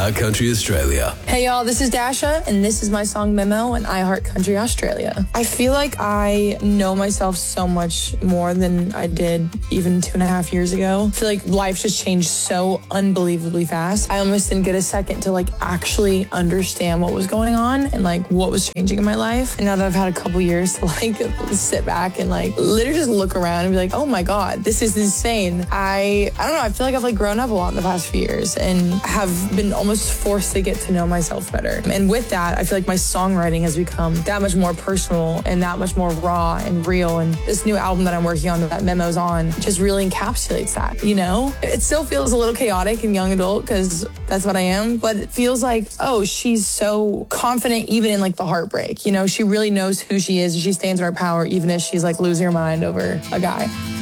iHeart Country Australia. Hey y'all, this is Dasha, and this is my song Memo in iHeart Country Australia. I feel like I know myself so much more than I did even 2.5 years ago. I feel like life just changed so unbelievably fast. I almost didn't get a second to actually understand what was going on and what was changing in my life. And now that I've had a couple years to sit back and literally just look around and be like, oh my God, this is insane. I don't know, I feel like I've grown up a lot in the past few years and have been almost forced to get to know myself better. And with that, I feel like my songwriting has become that much more personal and that much more raw and real. And this new album that I'm working on, that Memo's on, just really encapsulates that, It still feels a little chaotic and young adult because that's what I am, but it feels like, oh, she's so confident even in the heartbreak. She really knows who she is and she stands in her power even if she's losing her mind over a guy.